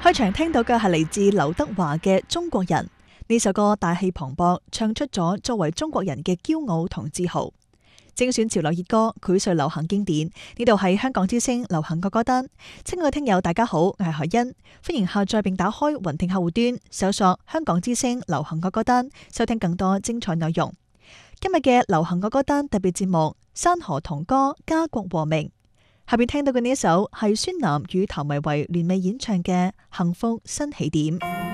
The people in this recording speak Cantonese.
開場聽到嘅係嚟自劉德華嘅《中國人》，呢首歌大氣磅礴，唱出咗作為中國人嘅驕傲同自豪。精選潮流熱歌，薈萃流行經典。呢度係香港之聲流行歌歌單。親愛嘅聽友大家好，我係海欣，歡迎下載並打開雲聽客戶端，搜索香港之聲流行歌歌單，收聽更多精彩內容。今日嘅流行歌歌單特別節目《山河童歌》，家國和鳴。下邊聽到嘅呢一首係孫楠與譚維維聯袂演唱嘅《幸福新起點》。